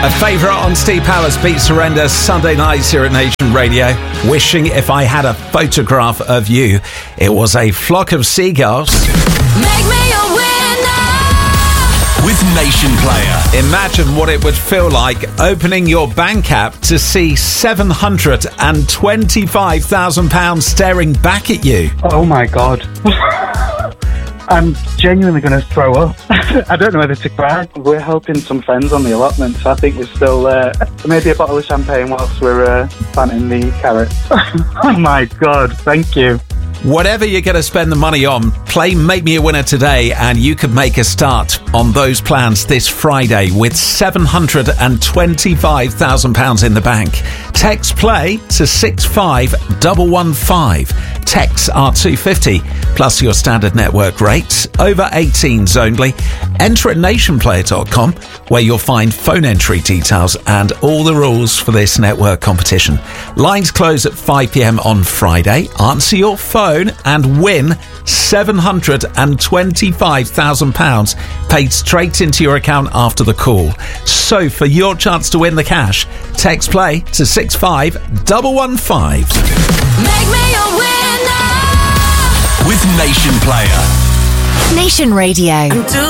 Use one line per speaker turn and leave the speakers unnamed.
A favourite on Steve Powers, Beat Surrender, Sunday nights here at Nation Radio. Wishing if I had a photograph of you. It was a flock of seagulls.
Make me a winner
with Nation Player.
Imagine what it would feel like opening your bank app to see £725,000 staring back at you.
Oh my God. I'm genuinely going to throw up. I don't know whether to cry. We're helping some friends on the allotment, so I think we're still maybe a bottle of champagne whilst we're planting the carrots. Oh my God, thank you.
Whatever you're going to spend the money on, play Make Me a Winner today and you could make a start on those plans this Friday with £725,000 in the bank. Text play to 65115. Texts are $2.50 plus your standard network rates. Over 18s only. Enter at nationplayer.com where you'll find phone entry details and all the rules for this network competition. Lines close at 5 p.m. on Friday. Answer your phone and win £725,000 paid straight into your account after the call. So for your chance to win the cash, text play to 65115.
Make me a winner
with Nation Player.
Nation Radio.